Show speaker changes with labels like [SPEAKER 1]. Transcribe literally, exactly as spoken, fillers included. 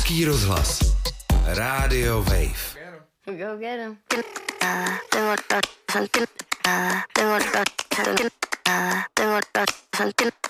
[SPEAKER 1] Český rozhlas. Radio Wave.
[SPEAKER 2] Go get 'em. Tengo